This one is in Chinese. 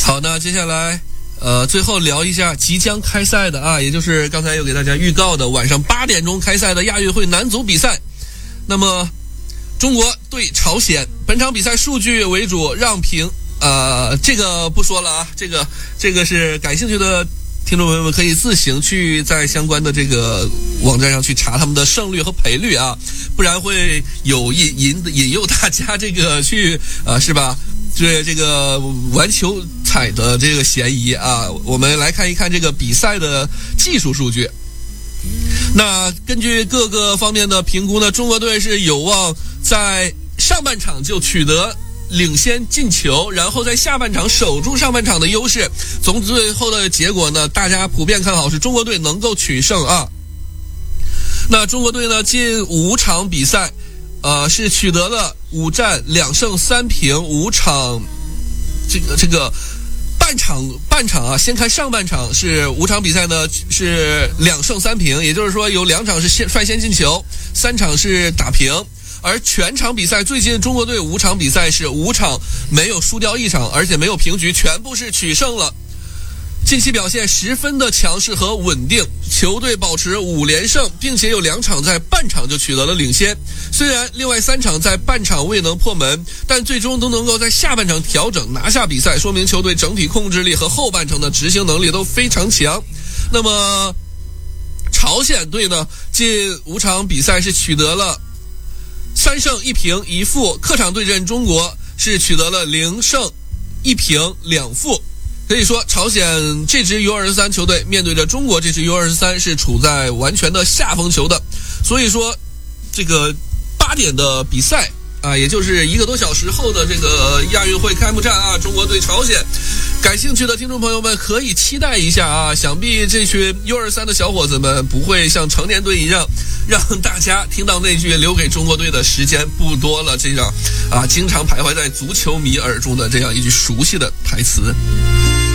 好，那接下来最后聊一下即将开赛的啊，也就是刚才有给大家预告的晚上8点钟开赛的亚运会男足比赛。那么中国对朝鲜，本场比赛数据为主，让平。这个不说了啊，这个是感兴趣的听众朋友们可以自行去在相关的这个网站上去查他们的胜率和赔率啊，不然会有引诱大家这个去是吧？这个玩球彩的这个嫌疑啊。我们来看一看这个比赛的技术数据。那根据各个方面的评估呢，中国队是有望在上半场就取得领先进球，然后在下半场守住上半场的优势。从最后的结果呢，大家普遍看好是中国队能够取胜啊。那中国队呢，近5场比赛，是取得了5战2胜3平，5场这个半场啊，先看上半场是5场比赛呢是2胜3平，也就是说有2场是率先进球，3场是打平。而全场比赛，最近中国队5场比赛是5场没有输掉1场，而且没有平局，全部是取胜了。近期表现十分的强势和稳定，球队保持5连胜，并且有2场在半场就取得了领先。虽然另外3场在半场未能破门，但最终都能够在下半场调整拿下比赛，说明球队整体控制力和后半程的执行能力都非常强。那么朝鲜队呢，近5场比赛是取得了3胜1平1负，客场对阵中国是取得了0胜1平2负。可以说朝鲜这支 U23 球队面对着中国这支 U23 是处在完全的下风球的。所以说这个8点的比赛啊，也就是1个多小时后的这个亚运会开幕战啊，中国对朝鲜，感兴趣的听众朋友们可以期待一下啊。想必这群 U23 的小伙子们不会像成年队一样，让大家听到那句留给中国队的时间不多了这样经常徘徊在足球迷耳中的这样一句熟悉的台词。